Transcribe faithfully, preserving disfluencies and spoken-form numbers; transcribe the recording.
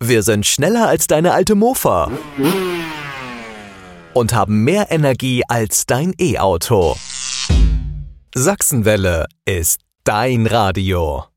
Wir sind schneller als deine alte Mofa und haben mehr Energie als dein E-Auto. Sachsenwelle ist dein Radio.